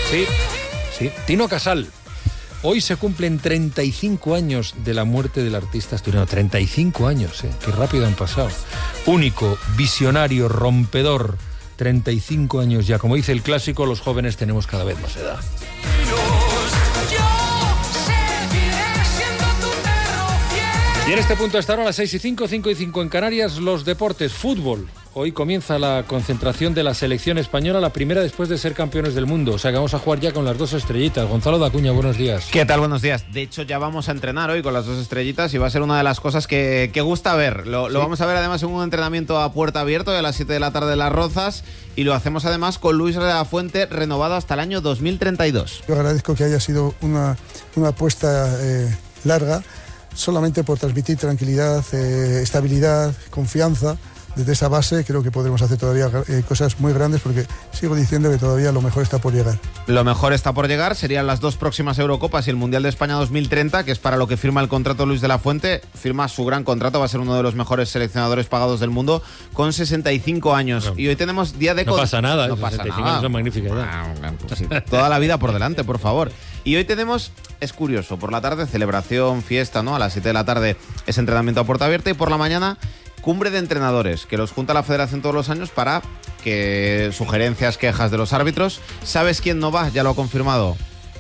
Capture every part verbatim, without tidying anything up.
Sí, sí. Tino Casal. Hoy se cumplen treinta y cinco años de la muerte del artista asturiano. treinta y cinco años, ¿eh? Qué rápido han pasado. Único, visionario, rompedor. treinta y cinco años ya. Como dice el clásico, los jóvenes tenemos cada vez más edad. Y en este punto hasta ahora, a las seis y cinco, cinco y cinco en Canarias, los deportes. Fútbol. Hoy comienza la concentración de la selección española, la primera después de ser campeones del mundo. O sea que vamos a jugar ya con las dos estrellitas. Gonzalo Dacuña, buenos días. ¿Qué tal? Buenos días. De hecho, ya vamos a entrenar hoy con las dos estrellitas y va a ser una de las cosas que, que gusta ver. Lo, ¿Sí? lo vamos a ver además en un entrenamiento a puerta abierta a las siete de la tarde en Las Rozas, y lo hacemos además con Luis de la Fuente, renovado hasta el año dos mil treinta y dos. Yo agradezco que haya sido una, una apuesta eh, larga, solamente por transmitir tranquilidad, eh, estabilidad, confianza. Desde esa base creo que podremos hacer todavía eh, cosas muy grandes, porque sigo diciendo que todavía lo mejor está por llegar. Lo mejor está por llegar, serían las dos próximas Eurocopas y el Mundial de España dos mil treinta, que es para lo que firma el contrato Luis de la Fuente. Firma su gran contrato, va a ser uno de los mejores seleccionadores pagados del mundo, con sesenta y cinco años. No, y hoy tenemos día de... No con... pasa nada, no ¿eh? pasa sesenta y cinco nada. Años son magníficas ya. Sí, toda la vida por delante, por favor. Y hoy tenemos, es curioso, por la tarde celebración, fiesta, ¿no? A las siete de la tarde es entrenamiento a puerta abierta, y por la mañana cumbre de entrenadores, que los junta la federación todos los años para que sugerencias, quejas de los árbitros. ¿Sabes quién no va? Ya lo ha confirmado.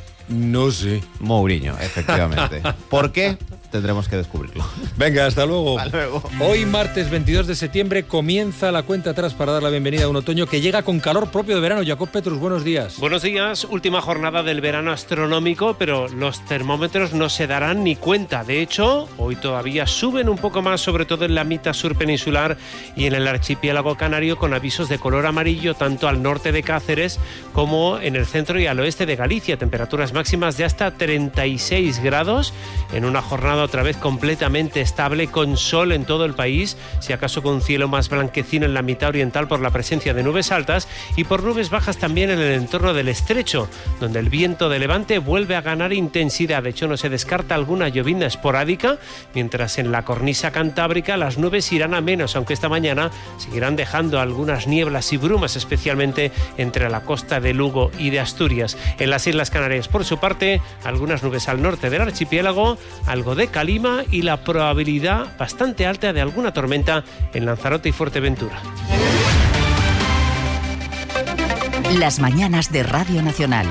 No sé. Mourinho, efectivamente. ¿Por qué? Tendremos que descubrirlo. Venga, hasta luego. Hasta luego. Hoy, martes veintidós de septiembre, comienza la cuenta atrás para dar la bienvenida a un otoño que llega con calor propio de verano. Jacob Petrus, buenos días. Buenos días. Última jornada del verano astronómico, pero los termómetros no se darán ni cuenta. De hecho, hoy todavía suben un poco más, sobre todo en la mitad sur peninsular y en el archipiélago canario, con avisos de color amarillo tanto al norte de Cáceres como en el centro y al oeste de Galicia. Temperaturas máximas de hasta treinta y seis grados en una jornada otra vez completamente estable, con sol en todo el país, si acaso con cielo más blanquecino en la mitad oriental por la presencia de nubes altas y por nubes bajas también en el entorno del estrecho, donde el viento de levante vuelve a ganar intensidad. De hecho, no se descarta alguna llovizna esporádica, mientras en la cornisa cantábrica las nubes irán a menos, aunque esta mañana seguirán dejando algunas nieblas y brumas, especialmente entre la costa de Lugo y de Asturias. En las Islas Canarias, por su parte, algunas nubes al norte del archipiélago, algo de calima y la probabilidad bastante alta de alguna tormenta en Lanzarote y Fuerteventura. Las mañanas de Radio Nacional.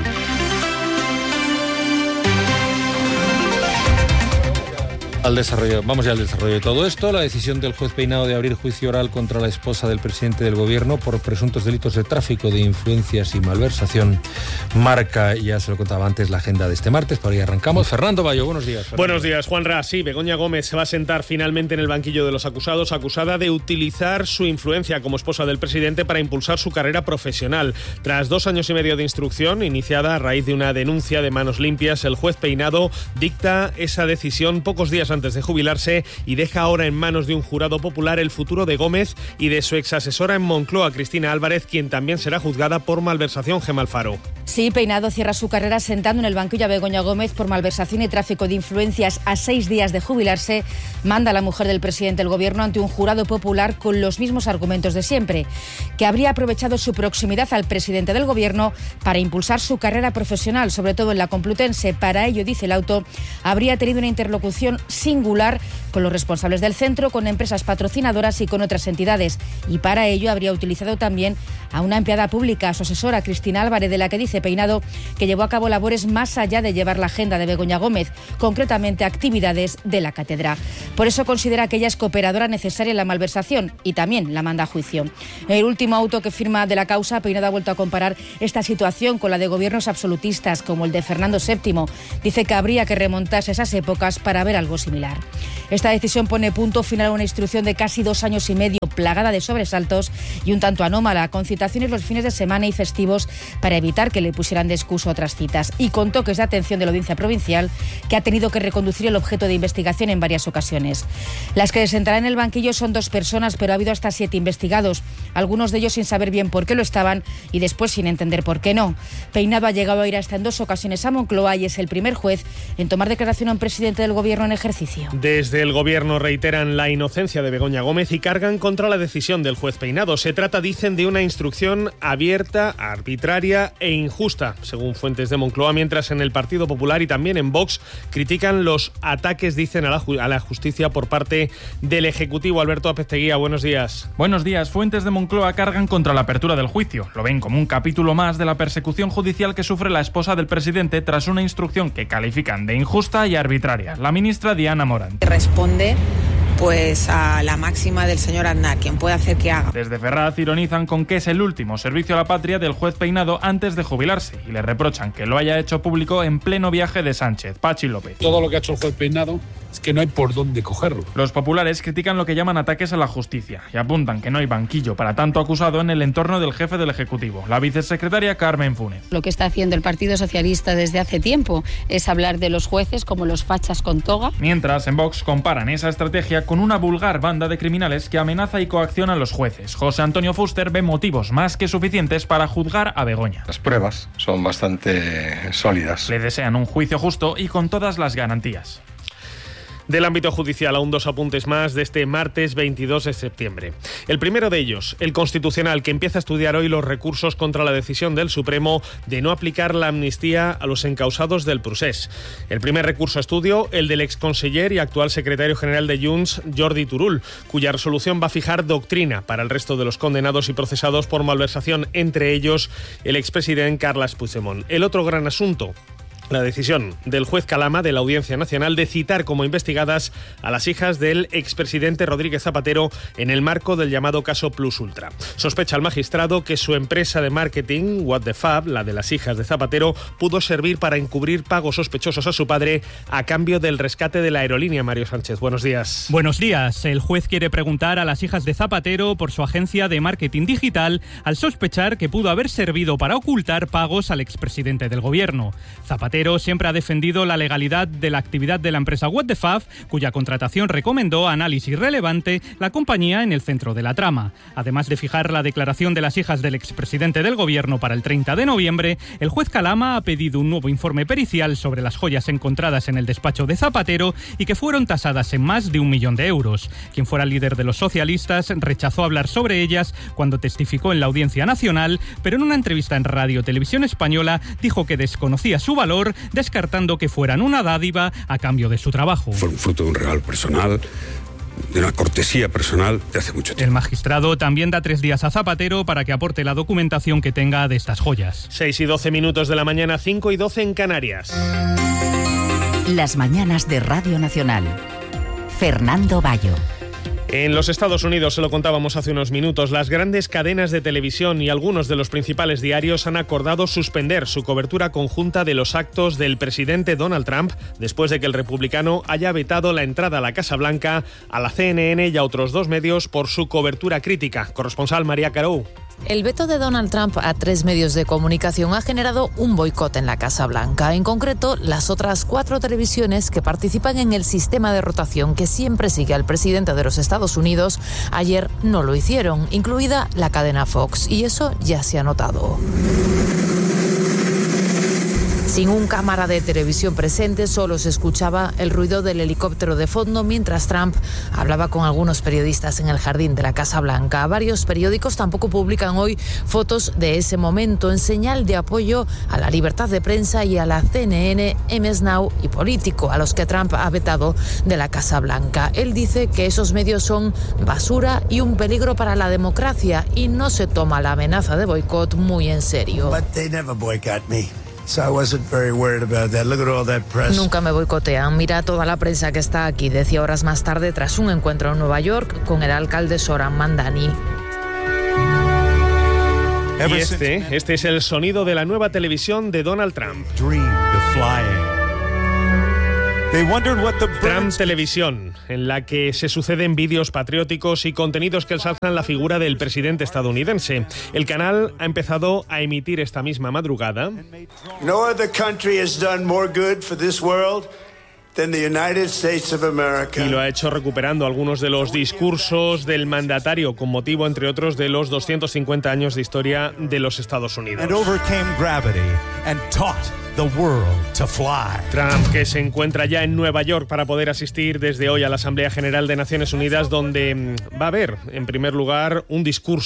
Al desarrollo, vamos ya al desarrollo de todo esto. La decisión del juez Peinado de abrir juicio oral contra la esposa del presidente del gobierno por presuntos delitos de tráfico de influencias y malversación marca, ya se lo contaba antes, la agenda de este martes. Por ahí arrancamos. Fernando Bayo, buenos días. Fernando. Buenos días, Juanra. Sí, Begoña Gómez se va a sentar finalmente en el banquillo de los acusados, acusada de utilizar su influencia como esposa del presidente para impulsar su carrera profesional. Tras dos años y medio de instrucción, iniciada a raíz de una denuncia de Manos Limpias, el juez Peinado dicta esa decisión pocos días antes de jubilarse y deja ahora en manos de un jurado popular el futuro de Gómez y de su exasesora en Moncloa, Cristina Álvarez, quien también será juzgada por malversación. Gemma Alfaro. Sí, Peinado cierra su carrera sentando en el banquillo a Begoña Gómez por malversación y tráfico de influencias. A seis días de jubilarse, manda a la mujer del presidente del gobierno ante un jurado popular con los mismos argumentos de siempre, que habría aprovechado su proximidad al presidente del gobierno para impulsar su carrera profesional, sobre todo en la Complutense. Para ello, dice el auto, habría tenido una interlocución singular con los responsables del centro, con empresas patrocinadoras y con otras entidades. Y para ello habría utilizado también a una empleada pública, a su asesora Cristina Álvarez, de la que dice Peinado que llevó a cabo labores más allá de llevar la agenda de Begoña Gómez, concretamente actividades de la cátedra. Por eso considera que ella es cooperadora necesaria en la malversación y también la manda a juicio. En el último auto que firma de la causa, Peinado ha vuelto a comparar esta situación con la de gobiernos absolutistas como el de Fernando séptimo. Dice que habría que remontarse a esas épocas para ver algo similar. Esta decisión pone punto final a una instrucción de casi dos años y medio, plagada de sobresaltos y un tanto anómala, con citaciones los fines de semana y festivos para evitar que le pusieran de excusa otras citas, y con toques de atención de la Audiencia Provincial, que ha tenido que reconducir el objeto de investigación en varias ocasiones. Las que se sentarán en el banquillo son dos personas, pero ha habido hasta siete investigados, algunos de ellos sin saber bien por qué lo estaban y después sin entender por qué no. Peinado ha llegado a ir hasta en dos ocasiones a Moncloa y es el primer juez en tomar declaración a un presidente del gobierno en ejercicio. Desde el gobierno reiteran la inocencia de Begoña Gómez y cargan contra la decisión del juez Peinado. Se trata, dicen, de una instrucción abierta, arbitraria e injusta justa, según fuentes de Moncloa, mientras en el Partido Popular y también en Vox critican los ataques, dicen, a la, a la justicia por parte del Ejecutivo. Alberto Apezteguía, buenos días. Buenos días. Fuentes de Moncloa cargan contra la apertura del juicio. Lo ven como un capítulo más de la persecución judicial que sufre la esposa del presidente tras una instrucción que califican de injusta y arbitraria. La ministra Diana Morant. Responde pues a la máxima del señor Aznar, quien puede hacer que haga. Desde Ferraz ironizan con que es el último servicio a la patria del juez Peinado antes de jubilarse y le reprochan que lo haya hecho público en pleno viaje de Sánchez. Pachi López. Todo lo que ha hecho el juez Peinado es que no hay por dónde cogerlo. Los populares critican lo que llaman ataques a la justicia y apuntan que no hay banquillo para tanto acusado en el entorno del jefe del Ejecutivo, la vicesecretaria Carmen Funes. Lo que está haciendo el Partido Socialista desde hace tiempo es hablar de los jueces como los fachas con toga. Mientras, en Vox comparan esa estrategia con una vulgar banda de criminales que amenaza y coacciona a los jueces. José Antonio Fuster ve motivos más que suficientes para juzgar a Begoña. Las pruebas son bastante sólidas. Le desean un juicio justo y con todas las garantías. Del ámbito judicial, aún dos apuntes más de este martes veintidós de septiembre. El primero de ellos, el Constitucional, que empieza a estudiar hoy los recursos contra la decisión del Supremo de no aplicar la amnistía a los encausados del Procés. El primer recurso a estudio, el del exconseller y actual secretario general de Junts, Jordi Turull, cuya resolución va a fijar doctrina para el resto de los condenados y procesados por malversación, entre ellos el expresidente Carles Puigdemont. El otro gran asunto, la decisión del juez Calama de la Audiencia Nacional de citar como investigadas a las hijas del expresidente Rodríguez Zapatero en el marco del llamado caso Plus Ultra. Sospecha el magistrado que su empresa de marketing, What the Fab, la de las hijas de Zapatero, pudo servir para encubrir pagos sospechosos a su padre a cambio del rescate de la aerolínea. Mario Sánchez, buenos días. Buenos días. El juez quiere preguntar a las hijas de Zapatero por su agencia de marketing digital al sospechar que pudo haber servido para ocultar pagos al expresidente del gobierno. Zapatero siempre ha defendido la legalidad de la actividad de la empresa What the Fab, cuya contratación recomendó análisis relevante la compañía en el centro de la trama. Además de fijar la declaración de las hijas del expresidente del gobierno para el treinta de noviembre, el juez Calama ha pedido un nuevo informe pericial sobre las joyas encontradas en el despacho de Zapatero y que fueron tasadas en más de un millón de euros. Quien fuera líder de los socialistas rechazó hablar sobre ellas cuando testificó en la Audiencia Nacional, pero en una entrevista en Radio Televisión Española dijo que desconocía su valor, descartando que fueran una dádiva a cambio de su trabajo. Fue un fruto de un regalo personal, de una cortesía personal de hace mucho tiempo. El magistrado también da tres días a Zapatero para que aporte la documentación que tenga de estas joyas. seis y doce minutos de la mañana, cinco y doce en Canarias. Las mañanas de Radio Nacional. Fernando Bayo. En los Estados Unidos, se lo contábamos hace unos minutos, las grandes cadenas de televisión y algunos de los principales diarios han acordado suspender su cobertura conjunta de los actos del presidente Donald Trump después de que el republicano haya vetado la entrada a la Casa Blanca a la C N N y a otros dos medios por su cobertura crítica. Corresponsal María Carou. El veto de Donald Trump a tres medios de comunicación ha generado un boicot en la Casa Blanca. En concreto, las otras cuatro televisiones que participan en el sistema de rotación que siempre sigue al presidente de los Estados Unidos, ayer no lo hicieron, incluida la cadena Fox, y eso ya se ha notado. Sin un cámara de televisión presente, solo se escuchaba el ruido del helicóptero de fondo mientras Trump hablaba con algunos periodistas en el jardín de la Casa Blanca. Varios periódicos tampoco publican hoy fotos de ese momento en señal de apoyo a la libertad de prensa y a la C N N, M S Now y Político, a los que Trump ha vetado de la Casa Blanca. Él dice que esos medios son basura y un peligro para la democracia y no se toma la amenaza de boicot muy en serio. Nunca me boicotean. Mira toda la prensa que está aquí, decía horas más tarde tras un encuentro en Nueva York con el alcalde Zoran Mandani. Y este, este es el sonido de la nueva televisión de Donald Trump. Trump Televisión, en la que se suceden vídeos patrióticos y contenidos que ensalzan la figura del presidente estadounidense. El canal ha empezado a emitir esta misma madrugada. No other country has done more good for this world than the United States of America. Y lo ha hecho recuperando algunos de los discursos del mandatario con motivo, entre otros, de los doscientos cincuenta años de historia de los Estados Unidos. And overcame gravity and taught the world to fly. Trump, que se encuentra ya en Nueva York para poder asistir desde hoy a la Asamblea General de Naciones Unidas, donde va a haber, en primer lugar, un discurso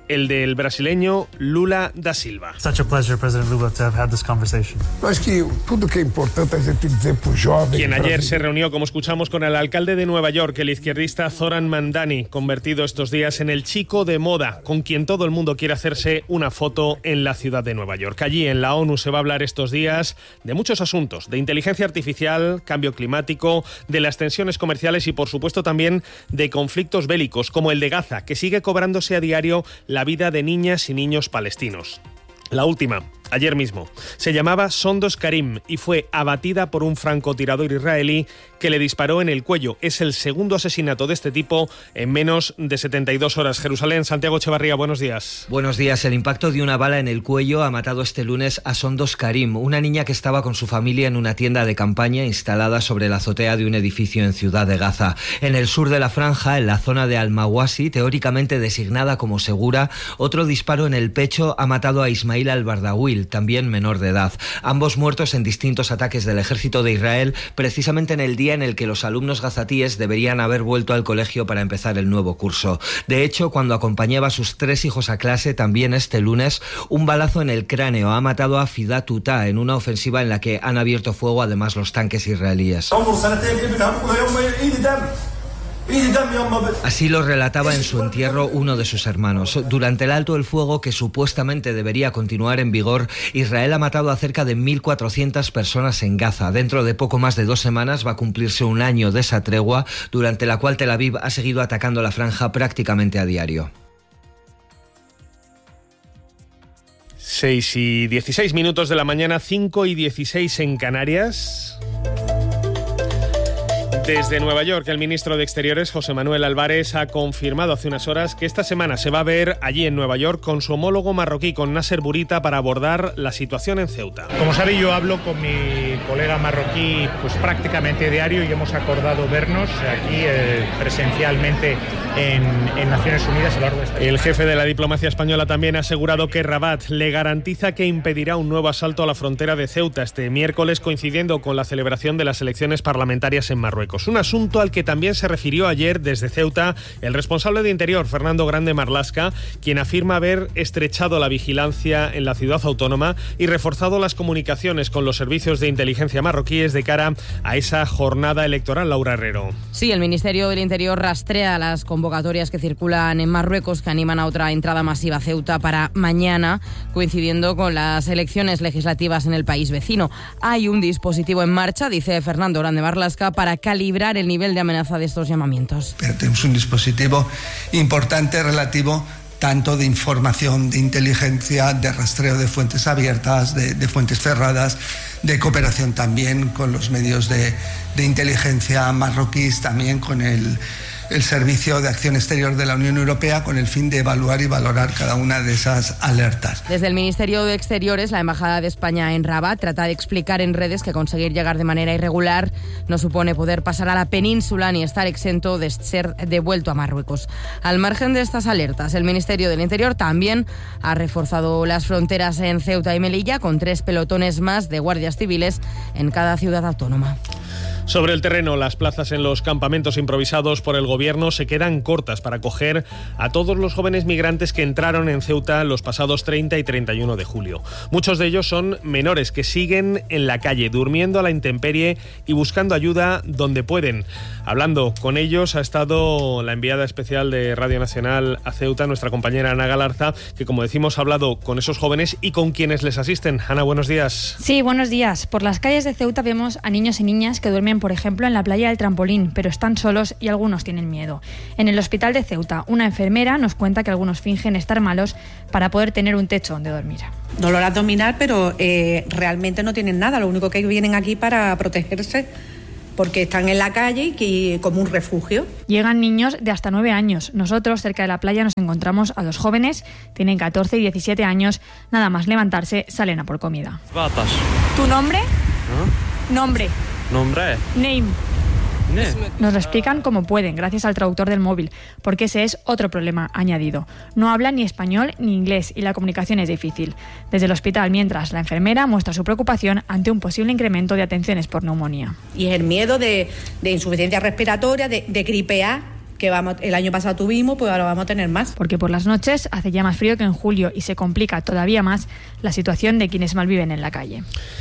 el del brasileño Lula da Silva. Such a pleasure, President Lula, to have had this conversation. Acho que tudo que é importante a gente dizer para os jovens. Quien ayer se reunió, como escuchamos, con el alcalde de Nueva York, el izquierdista Zoran Mandani, convertido estos días en el chico de moda, con quien todo el mundo quiere hacerse una foto en la ciudad de Nueva York. Allí en la ONU se va a hablar estos días de muchos asuntos, de inteligencia artificial, cambio climático, de las tensiones comerciales y, por supuesto, también de conflictos bélicos, como el de Gaza, que sigue cobrándose a diario la vida de niñas y niños palestinos. La última, ayer mismo, se llamaba Sondos Karim y fue abatida por un francotirador israelí que le disparó en el cuello. Es el segundo asesinato de este tipo en menos de setenta y dos horas. Jerusalén, Santiago Echevarría, buenos días. Buenos días. El impacto de una bala en el cuello ha matado este lunes a Sondos Karim, una niña que estaba con su familia en una tienda de campaña instalada sobre la azotea de un edificio en Ciudad de Gaza. En el sur de la franja, en la zona de Al-Mawasi, teóricamente designada como segura, otro disparo en el pecho ha matado a Ismail al-Bardawil, también menor de edad. Ambos muertos en distintos ataques del ejército de Israel, precisamente en el día en el que los alumnos gazatíes deberían haber vuelto al colegio para empezar el nuevo curso. De hecho, cuando acompañaba a sus tres hijos a clase, también este lunes, un balazo en el cráneo ha matado a Fidat Tuta en una ofensiva en la que han abierto fuego además los tanques israelíes. Así lo relataba en su entierro uno de sus hermanos. Durante el alto el fuego, que supuestamente debería continuar en vigor, Israel ha matado a cerca de mil cuatrocientas personas en Gaza. Dentro de poco más de dos semanas va a cumplirse un año de esa tregua, durante la cual Tel Aviv ha seguido atacando la franja prácticamente a diario. seis y dieciséis minutos de la mañana, cinco y dieciséis en Canarias. Desde Nueva York, el ministro de Exteriores, José Manuel Álvarez, ha confirmado hace unas horas que esta semana se va a ver allí en Nueva York con su homólogo marroquí, con Nasser Bourita, para abordar la situación en Ceuta. Como sabe, yo hablo con mi colega marroquí pues prácticamente diario y hemos acordado vernos aquí eh, presencialmente en, en Naciones Unidas a lo largo de esta El jefe de la diplomacia española también ha asegurado que Rabat le garantiza que impedirá un nuevo asalto a la frontera de Ceuta este miércoles, coincidiendo con la celebración de las elecciones parlamentarias en Marruecos. Un asunto al que también se refirió ayer desde Ceuta el responsable de Interior, Fernando Grande Marlasca, quien afirma haber estrechado la vigilancia en la ciudad autónoma y reforzado las comunicaciones con los servicios de inteligencia marroquíes de cara a esa jornada electoral. Laura Herrero. Sí, el Ministerio del Interior rastrea las convocatorias que circulan en Marruecos que animan a otra entrada masiva a Ceuta para mañana, coincidiendo con las elecciones legislativas en el país vecino. Hay un dispositivo en marcha, dice Fernando Grande Marlasca, para calibrar el nivel de amenaza de estos llamamientos. Pero tenemos un dispositivo importante relativo tanto de información, de inteligencia, de rastreo de fuentes abiertas, de, de fuentes cerradas, de cooperación también con los medios de, de inteligencia marroquíes, también con el, el Servicio de Acción Exterior de la Unión Europea, con el fin de evaluar y valorar cada una de esas alertas. Desde el Ministerio de Exteriores, la Embajada de España en Rabat trata de explicar en redes que conseguir llegar de manera irregular no supone poder pasar a la península ni estar exento de ser devuelto a Marruecos. Al margen de estas alertas, el Ministerio del Interior también ha reforzado las fronteras en Ceuta y Melilla con tres pelotones más de guardias civiles en cada ciudad autónoma. Sobre el terreno, las plazas en los campamentos improvisados por el gobierno se quedan cortas para acoger a todos los jóvenes migrantes que entraron en Ceuta los pasados treinta y treinta y uno de julio. Muchos de ellos son menores que siguen en la calle, durmiendo a la intemperie y buscando ayuda donde pueden. Hablando con ellos ha estado la enviada especial de Radio Nacional a Ceuta, nuestra compañera Ana Galarza, que, como decimos, ha hablado con esos jóvenes y con quienes les asisten. Ana, buenos días. Sí, buenos días. Por las calles de Ceuta vemos a niños y niñas que duermen, por ejemplo, en la playa del Trampolín, pero están solos y algunos tienen miedo. En el hospital de Ceuta, una enfermera nos cuenta que algunos fingen estar malos para poder tener un techo donde dormir. Dolor abdominal, pero eh, realmente no tienen nada. Lo único que vienen aquí para protegerse, porque están en la calle y que, como un refugio. Llegan niños de hasta nueve años. Nosotros, cerca de la playa, nos encontramos a dos jóvenes, tienen catorce y diecisiete años. Nada más levantarse, salen a por comida. Vatas. ¿Tu nombre? ¿Ah? Nombre. Nombre. Name. Nos lo explican como pueden, gracias al traductor del móvil, porque ese es otro problema añadido. No hablan ni español ni inglés y la comunicación es difícil. Desde el hospital, mientras, la enfermera muestra su preocupación ante un posible incremento de atenciones por neumonía. Y es el miedo de, de insuficiencia respiratoria, de, de gripe A, que vamos, el año pasado tuvimos, pues ahora vamos a tener más. Porque por las noches hace ya más frío que en julio y se complica todavía más la situación de quienes malviven en la calle.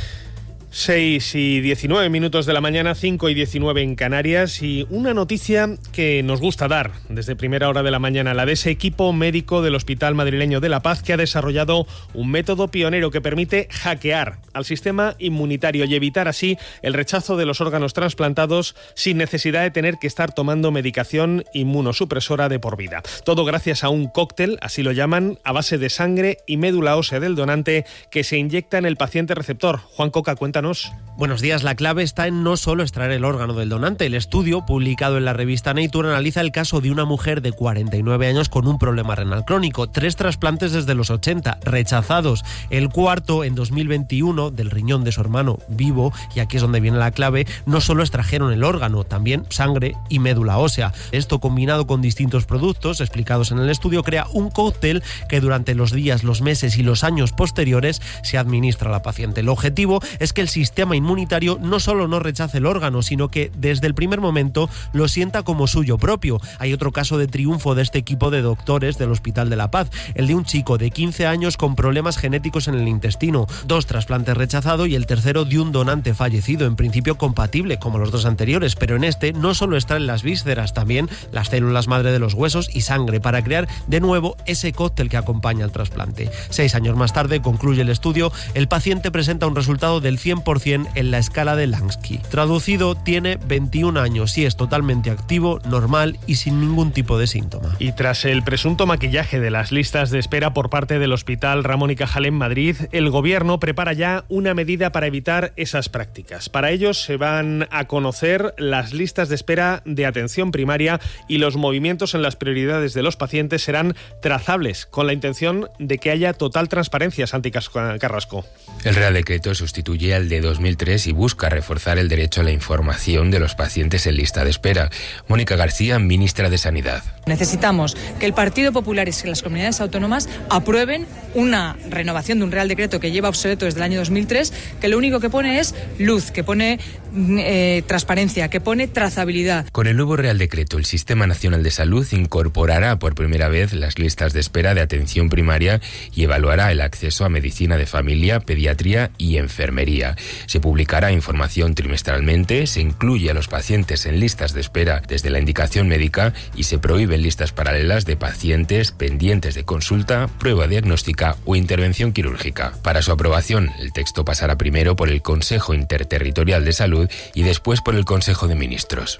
seis y diecinueve minutos de la mañana, cinco y diecinueve en Canarias, y una noticia que nos gusta dar desde primera hora de la mañana, la de ese equipo médico del Hospital Madrileño de La Paz que ha desarrollado un método pionero que permite hackear al sistema inmunitario y evitar así el rechazo de los órganos trasplantados sin necesidad de tener que estar tomando medicación inmunosupresora de por vida. Todo gracias a un cóctel, así lo llaman, a base de sangre y médula ósea del donante que se inyecta en el paciente receptor. Juan Coca, cuéntanos. Buenos días. La clave está en no solo extraer el órgano del donante. El estudio, publicado en la revista Nature, analiza el caso de una mujer de cuarenta y nueve años con un problema renal crónico. Tres trasplantes desde los ochenta, rechazados. El cuarto, en dos mil veintiuno, del riñón de su hermano vivo, y aquí es donde viene la clave, no solo extrajeron el órgano, también sangre y médula ósea. Esto, combinado con distintos productos explicados en el estudio, crea un cóctel que durante los días, los meses y los años posteriores se administra a la paciente. El objetivo es que el sistema inmunitario no solo no rechace el órgano, sino que desde el primer momento lo sienta como suyo propio. Hay otro caso de triunfo de este equipo de doctores del Hospital de La Paz, el de un chico de quince años con problemas genéticos en el intestino, dos trasplantes rechazados y el tercero de un donante fallecido, en principio compatible como los dos anteriores, pero en este no solo extraen las vísceras, también las células madre de los huesos y sangre para crear de nuevo ese cóctel que acompaña al trasplante. Seis años más tarde, concluye el estudio, el paciente presenta un resultado del cien por ciento en la escala de Lansky. Traducido, tiene veintiún años y es totalmente activo, normal y sin ningún tipo de síntoma. Y tras el presunto maquillaje de las listas de espera por parte del Hospital Ramón y Cajal en Madrid, el Gobierno prepara ya una medida para evitar esas prácticas. Para ello se van a conocer las listas de espera de atención primaria y los movimientos en las prioridades de los pacientes serán trazables, con la intención de que haya total transparencia. Santi Carrasco. El Real Decreto sustituye al de dos mil tres y busca reforzar el derecho a la información de los pacientes en lista de espera. Mónica García, ministra de Sanidad. Necesitamos que el Partido Popular y las comunidades autónomas aprueben una renovación de un Real Decreto que lleva obsoleto desde el año dos mil tres, que lo único que pone es luz, que pone eh, transparencia, que pone trazabilidad. Con el nuevo Real Decreto, el Sistema Nacional de Salud incorporará por primera vez las listas de espera de atención primaria y evaluará el acceso a medicina de familia, pediatría y enfermería. Se publicará información trimestralmente, se incluye a los pacientes en listas de espera desde la indicación médica y se prohíben listas paralelas de pacientes pendientes de consulta, prueba diagnóstica o intervención quirúrgica. Para su aprobación, el texto pasará primero por el Consejo Interterritorial de Salud y después por el Consejo de Ministros.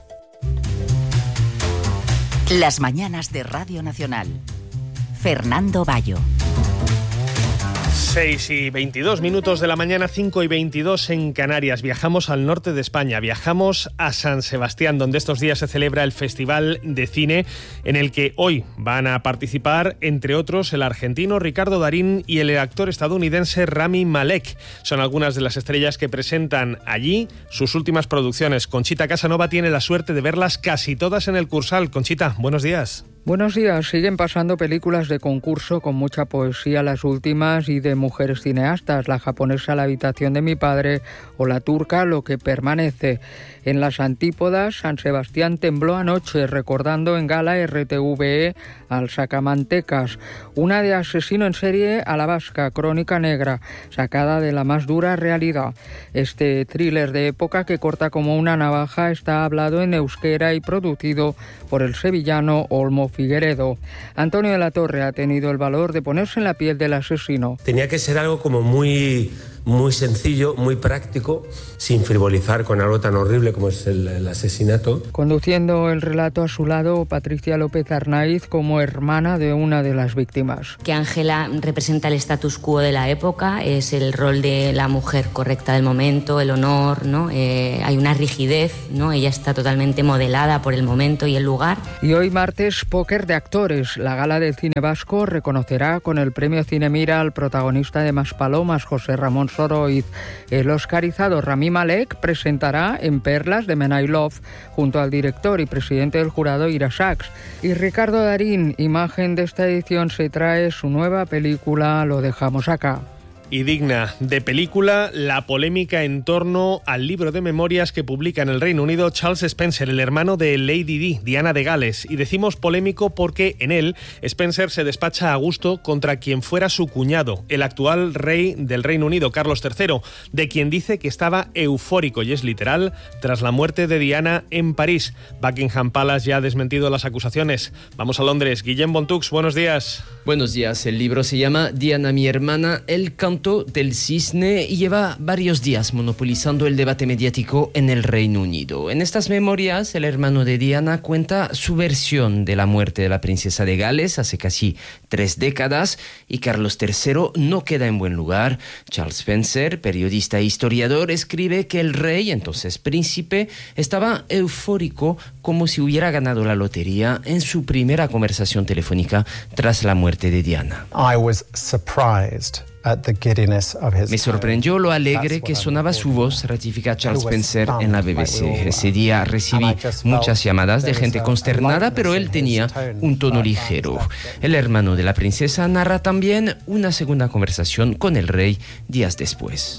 Las mañanas de Radio Nacional. Fernando Bayo. seis y veintidós minutos de la mañana, cinco y veintidós en Canarias. Viajamos al norte de España, viajamos a San Sebastián, donde estos días se celebra el Festival de Cine, en el que hoy van a participar, entre otros, el argentino Ricardo Darín y el actor estadounidense Rami Malek. Son algunas de las estrellas que presentan allí sus últimas producciones. Conchita Casanova tiene la suerte de verlas casi todas en el Cursal. Conchita, buenos días. Buenos días. Siguen pasando películas de concurso con mucha poesía, las últimas, y de mujeres cineastas, la japonesa La habitación de mi padre o la turca Lo que permanece. En las antípodas, San Sebastián tembló anoche recordando en gala R T V E al Sacamantecas, una de asesino en serie a la vasca, crónica negra, sacada de la más dura realidad. Este thriller de época que corta como una navaja está hablado en euskera y producido por el sevillano Olmo Figueredo. Antonio de la Torre ha tenido el valor de ponerse en la piel del asesino. Tenía que ser algo como muy, muy sencillo, muy práctico, sin frivolizar con algo tan horrible como es el, el asesinato. Conduciendo el relato a su lado, Patricia López Arnaiz como hermana de una de las víctimas. Que Ángela representa el status quo de la época, es el rol de la mujer correcta del momento, el honor, ¿no? Eh, hay una rigidez, ¿no? Ella está totalmente modelada por el momento y el lugar. Y hoy martes, póker de actores. La Gala del Cine Vasco reconocerá con el premio Cinemira al protagonista de Maspalomas, José Ramón Soroiz. El oscarizado Rami Malek presentará En Perlas de Men I Love junto al director y presidente del jurado Ira Sachs. Y Ricardo Darín, imagen de esta edición, se trae su nueva película Lo dejamos acá. Y digna de película, la polémica en torno al libro de memorias que publica en el Reino Unido Charles Spencer, el hermano de Lady Di, Diana de Gales. Y decimos polémico porque en él Spencer se despacha a gusto contra quien fuera su cuñado, el actual rey del Reino Unido, Carlos tercero, de quien dice que estaba eufórico, y es literal, tras la muerte de Diana en París. Buckingham Palace ya ha desmentido las acusaciones. Vamos a Londres. Guillem Bontux, buenos días. Buenos días. El libro se llama Diana, mi hermana, el canto del cisne, y lleva varios días monopolizando el debate mediático en el Reino Unido. En estas memorias, el hermano de Diana cuenta su versión de la muerte de la princesa de Gales hace casi tres décadas, y Carlos tercero no queda en buen lugar. Charles Spencer, periodista e historiador, escribe que el rey, entonces príncipe, estaba eufórico como si hubiera ganado la lotería en su primera conversación telefónica tras la muerte de Diana. I was surprised. Me sorprendió lo alegre que sonaba su voz, ratifica Charles Spencer en la B B C. Ese día recibí muchas llamadas de gente consternada, pero él tenía un tono ligero. El hermano de la princesa narra también una segunda conversación con el rey días después.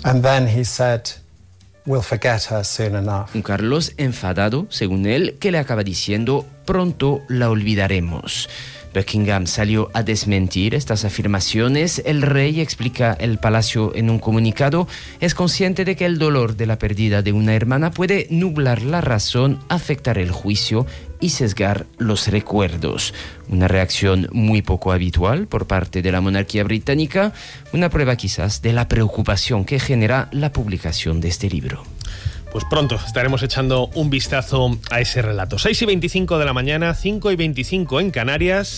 Un Carlos enfadado, según él, que le acaba diciendo: pronto la olvidaremos. Buckingham salió a desmentir estas afirmaciones. El rey, explica el palacio en un comunicado, es consciente de que el dolor de la pérdida de una hermana puede nublar la razón, afectar el juicio y sesgar los recuerdos. Una reacción muy poco habitual por parte de la monarquía británica, una prueba quizás de la preocupación que genera la publicación de este libro. Pues pronto estaremos echando un vistazo a ese relato. seis y veinticinco de la mañana, cinco y veinticinco en Canarias.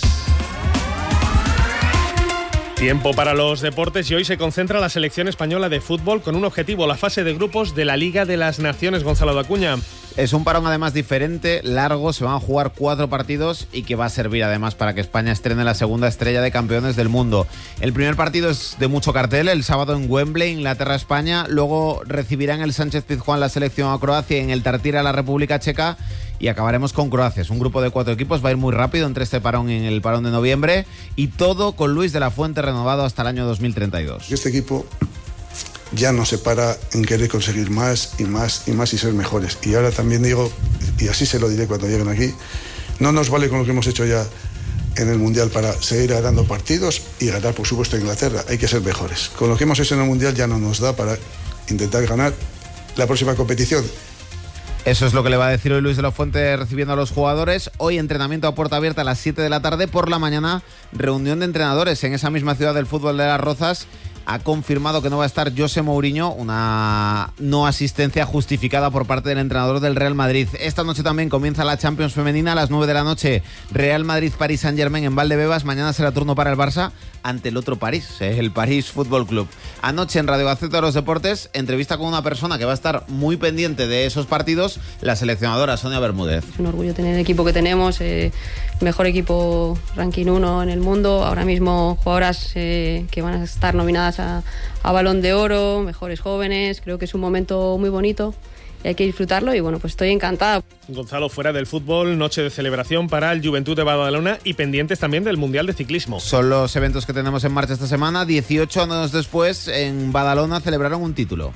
Tiempo para los deportes, y hoy se concentra la selección española de fútbol con un objetivo: la fase de grupos de la Liga de las Naciones. Gonzalo de Acuña. Es un parón además diferente, largo, se van a jugar cuatro partidos y que va a servir además para que España estrene la segunda estrella de campeones del mundo. El primer partido es de mucho cartel, el sábado en Wembley, Inglaterra-España, luego recibirán el Sánchez-Pizjuán la selección a Croacia, en el Tartira la República Checa, y acabaremos con Croacia. Es un grupo de cuatro equipos, va a ir muy rápido entre este parón y en el parón de noviembre, y todo con Luis de la Fuente renovado hasta el año dos mil treinta y dos. Este equipo ya no se para en querer conseguir más y más y más y ser mejores. Y ahora también digo, y así se lo diré cuando lleguen aquí, no nos vale con lo que hemos hecho ya en el Mundial para seguir ganando partidos y ganar, por supuesto, a Inglaterra. Hay que ser mejores. Con lo que hemos hecho en el Mundial ya no nos da para intentar ganar la próxima competición. Eso es lo que le va a decir hoy Luis de la Fuente recibiendo a los jugadores. Hoy entrenamiento a puerta abierta a las siete de la tarde. Por la mañana, reunión de entrenadores en esa misma ciudad del fútbol de Las Rozas. Ha confirmado que no va a estar José Mourinho, una no asistencia justificada por parte del entrenador del Real Madrid. Esta noche también comienza la Champions femenina a las nueve de la noche. Real Madrid-Paris Saint-Germain en Valdebebas. Mañana será turno para el Barça ante el otro París, el París Fútbol Club. Anoche en Radio Gaceta de los Deportes, entrevista con una persona que va a estar muy pendiente de esos partidos, la seleccionadora Sonia Bermúdez. Es un orgullo tener el equipo que tenemos, eh, mejor equipo ranking uno en el mundo. Ahora mismo jugadoras eh, que van a estar nominadas A, a Balón de Oro, mejores jóvenes. Creo que es un momento muy bonito y hay que disfrutarlo, y bueno, pues estoy encantada. Gonzalo, fuera del fútbol, noche de celebración para el Juventud de Badalona y pendientes también del Mundial de Ciclismo. Son los eventos que tenemos en marcha esta semana. dieciocho años después, en Badalona celebraron un título.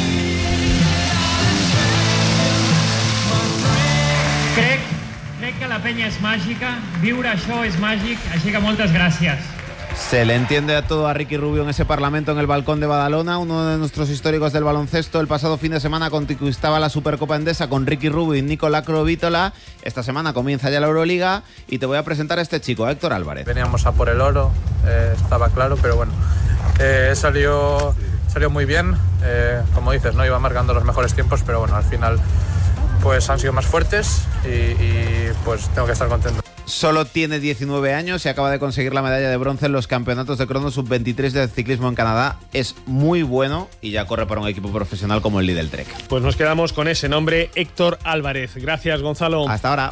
Crec, crec que la penya és màgica, viure això és màgic, així que moltes gràcies. Se le entiende a todo a Ricky Rubio en ese Parlamento en el balcón de Badalona, uno de nuestros históricos del baloncesto. El pasado fin de semana conquistaba la Supercopa Endesa con Ricky Rubio y Nicolás Crovítola. Esta semana comienza ya la Euroliga y te voy a presentar a este chico, a Héctor Álvarez. Veníamos a por el oro, eh, estaba claro, pero bueno, eh, salió, salió muy bien. Eh, como dices, no iba marcando los mejores tiempos, pero bueno, al final pues han sido más fuertes y, y pues tengo que estar contento. Solo tiene diecinueve años y acaba de conseguir la medalla de bronce en los campeonatos de crono sub veintitrés de ciclismo en Canadá. Es muy bueno y ya corre para un equipo profesional como el Lidl Trek. Pues nos quedamos con ese nombre, Héctor Álvarez. Gracias, Gonzalo. Hasta ahora.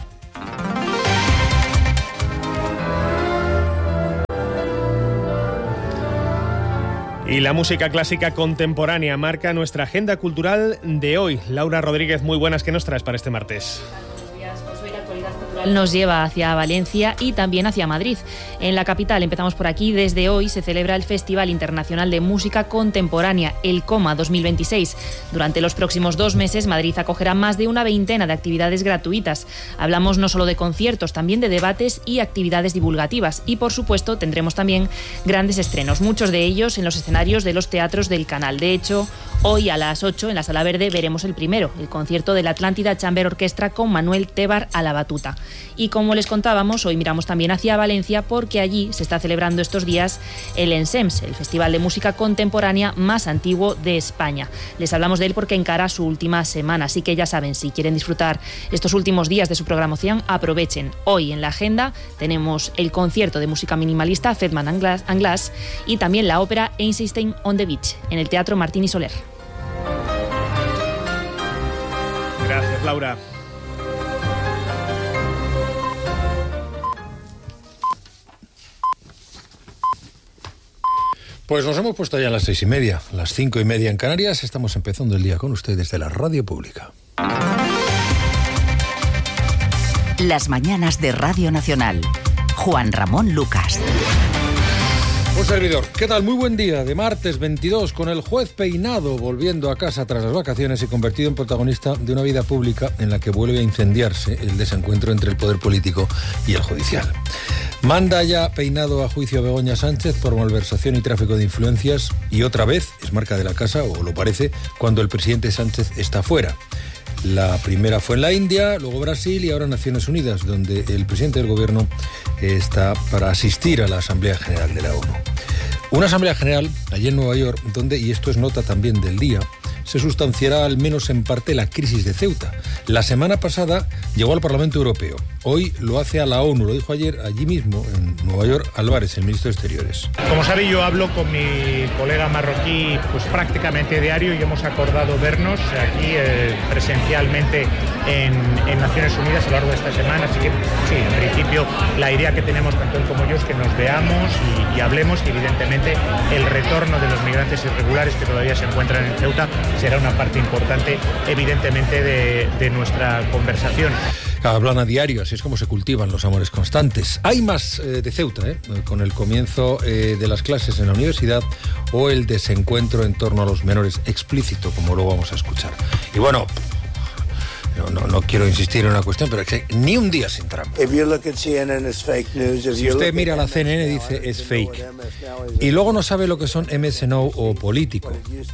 Y la música clásica contemporánea marca nuestra agenda cultural de hoy. Laura Rodríguez, muy buenas, ¿qué nos traes para este martes? nos lleva hacia Valencia y también hacia Madrid. En la capital, empezamos por aquí, desde hoy se celebra el Festival Internacional de Música Contemporánea, el COMA dos mil veintiséis. Durante los próximos dos meses, Madrid acogerá más de una veintena de actividades gratuitas. Hablamos no solo de conciertos, también de debates y actividades divulgativas. Y, por supuesto, tendremos también grandes estrenos, muchos de ellos en los escenarios de los teatros del canal. De hecho, hoy a las ocho, en la Sala Verde, veremos el primero, el concierto de la Atlántida Chamber Orchestra con Manuel Tebar a la batuta. Y como les contábamos, hoy miramos también hacia Valencia porque allí se está celebrando estos días el ENSEMS, el Festival de Música Contemporánea más antiguo de España. Les hablamos de él porque encara su última semana, así que ya saben, si quieren disfrutar estos últimos días de su programación, aprovechen. Hoy en la agenda tenemos el concierto de música minimalista Fedman and Glass, and Glass y también la ópera Einstein on the Beach en el Teatro Martín y Soler. Gracias, Laura. Pues nos hemos puesto ya a las seis y media, las cinco y media en Canarias. Estamos empezando el día con ustedes desde la Radio Pública. Las mañanas de Radio Nacional. Juan Ramón Lucas. Un servidor. ¿Qué tal? Muy buen día de martes veintidós, con el juez peinado volviendo a casa tras las vacaciones y convertido en protagonista de una vida pública en la que vuelve a incendiarse el desencuentro entre el poder político y el judicial. Manda ya peinado a juicio a Begoña Sánchez por malversación y tráfico de influencias y otra vez es marca de la casa, o lo parece, cuando el presidente Sánchez está fuera. La primera fue en la India, luego Brasil y ahora Naciones Unidas, donde el presidente del gobierno está para asistir a la Asamblea General de la ONU. Una Asamblea General allí en Nueva York, donde, y esto es nota también del día, se sustanciará al menos en parte la crisis de Ceuta. La semana pasada llegó al Parlamento Europeo. Hoy lo hace a la ONU. Lo dijo ayer allí mismo, en Nueva York, Álvarez, el ministro de Exteriores. Como sabe, yo hablo con mi colega marroquí pues prácticamente diario y hemos acordado vernos aquí eh, presencialmente en, en Naciones Unidas a lo largo de esta semana. Así que sí, en principio la idea que tenemos tanto él como yo es que nos veamos y, y hablemos, y evidentemente el retorno de los migrantes irregulares que todavía se encuentran en Ceuta será una parte importante, evidentemente, de, de nuestra conversación. Hablan a diario, así es como se cultivan los amores constantes. Hay más eh, de Ceuta, ¿eh? Con el comienzo eh, de las clases en la universidad o el desencuentro en torno a los menores explícito, como luego vamos a escuchar. Y bueno, no, no, no quiero insistir en una cuestión, pero es que ni un día sin trampa. Si usted mira la C N N, dice es fake. Y luego no sabe lo que son M S N O o político.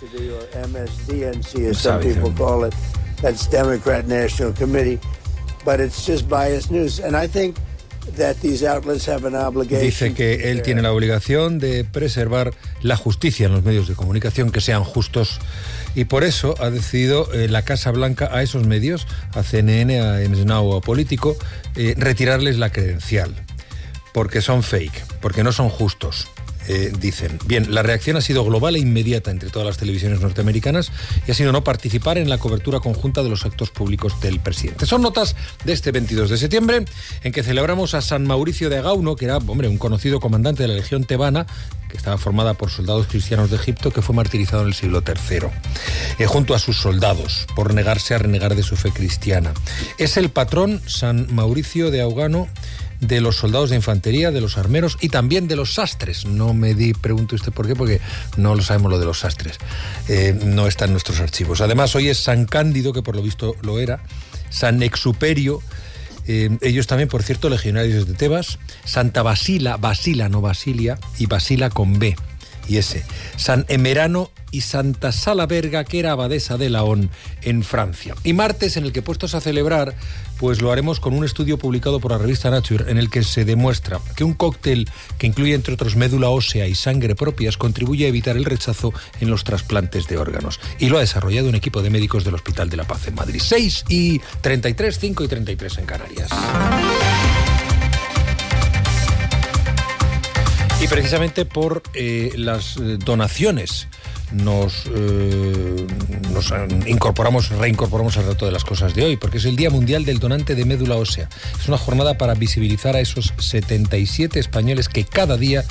¿Sabe? Dice que él tiene la obligación de preservar la justicia en los medios de comunicación, que sean justos, y por eso ha decidido eh, la Casa Blanca a esos medios, a C N N, a M S N O o a Político, eh, retirarles la credencial, porque son fake, porque no son justos. Eh, dicen. Bien, la reacción ha sido global e inmediata entre todas las televisiones norteamericanas y ha sido no participar en la cobertura conjunta de los actos públicos del presidente. Son notas de este veintidós de septiembre, en que celebramos a San Mauricio de Agauno, que era, hombre, un conocido comandante de la Legión Tebana, que estaba formada por soldados cristianos de Egipto, que fue martirizado en el siglo tercero, eh, junto a sus soldados, por negarse a renegar de su fe cristiana. Es el patrón, San Mauricio de Agauno, de los soldados de infantería, de los armeros y también de los sastres. No me di, pregunte usted por qué, porque no lo sabemos lo de los sastres. Eh, no está en nuestros archivos. Además, hoy es San Cándido, que por lo visto lo era, San Exuperio, eh, ellos también, por cierto, legionarios de Tebas, Santa Basila, Basila, no Basilia, y Basila con B y S, San Emerano y Santa Salaberga, que era abadesa de Laon, en Francia. Y martes, en el que puestos a celebrar, pues lo haremos con un estudio publicado por la revista Nature, en el que se demuestra que un cóctel que incluye, entre otros, médula ósea y sangre propias, contribuye a evitar el rechazo en los trasplantes de órganos. Y lo ha desarrollado un equipo de médicos del Hospital de la Paz en Madrid. seis y treinta y tres, cinco y treinta y tres en Canarias. Y precisamente por eh, las donaciones nos, eh, nos incorporamos, reincorporamos al reto de las cosas de hoy, porque es el Día Mundial del Donante de Médula Ósea. Es una jornada para visibilizar a esos setenta y siete españoles que cada día